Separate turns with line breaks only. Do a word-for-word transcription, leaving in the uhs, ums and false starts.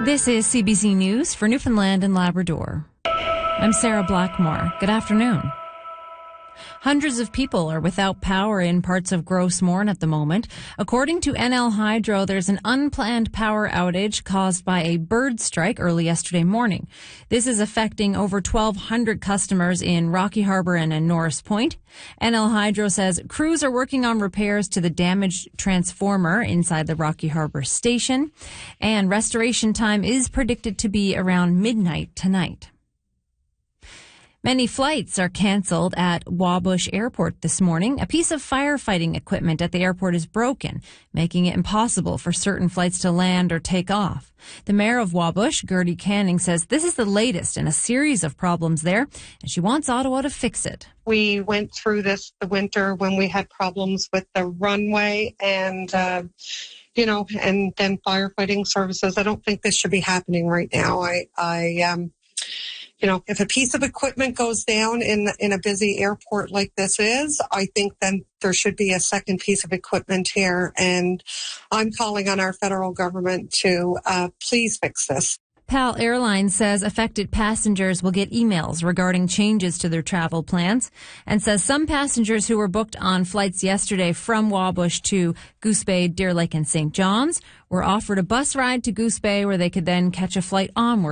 This is C B C News for Newfoundland and Labrador. I'm Sarah Blackmore. Good afternoon. Hundreds of people are without power in parts of Gros Morne at the moment. According to N L Hydro, there's an unplanned power outage caused by a bird strike early yesterday morning. This is affecting over twelve hundred customers in Rocky Harbour and in Norris Point. N L Hydro says crews are working on repairs to the damaged transformer inside the Rocky Harbour station, and restoration time is predicted to be around midnight tonight. Many flights are canceled at Wabush Airport this morning. A piece of firefighting equipment at the airport is broken, making it impossible for certain flights to land or take off. The mayor of Wabush, Gertie Canning, says this is the latest in a series of problems there, and she wants Ottawa to fix it.
We went through this the winter when we had problems with the runway and, uh, you know, and then firefighting services. I don't think this should be happening right now. I, I, um, You know, if a piece of equipment goes down in in a busy airport like this is, I think then there should be a second piece of equipment here. And I'm calling on our federal government to uh, please fix this.
PAL Airlines says affected passengers will get emails regarding changes to their travel plans, and says some passengers who were booked on flights yesterday from Wabush to Goose Bay, Deer Lake, and Saint John's were offered a bus ride to Goose Bay where they could then catch a flight onward